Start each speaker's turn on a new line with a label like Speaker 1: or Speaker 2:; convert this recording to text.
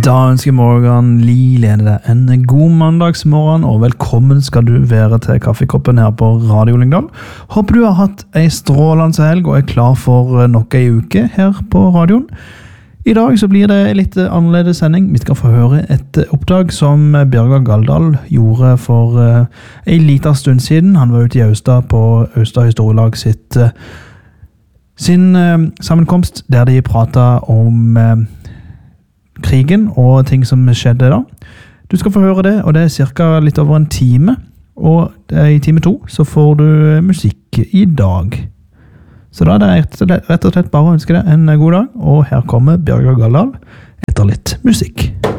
Speaker 1: Da ønsker Morgan Lilene deg en god mandagsmorgen, og velkommen skal du være til kaffekoppen her på Radio Lyngdal. Håper du har hatt en strålende helg og er klar for nok en uke her på radioen. I dag så blir det litt annerledes sending. Vi skal få høre et oppdrag som Bjørgar Galdal gjorde for en liten stund siden. Han var ute i Austad på Austad Historielag sin sammenkomst, der de pratet om krigen og ting som skjedde da. Du skal få høre det, og det er cirka litt over en time. Og i time 2 så får du musikk i dag. Så da er det rett og slett bare å ønske deg en god dag, og her kommer Bjørgar Galdal etter litt musikk.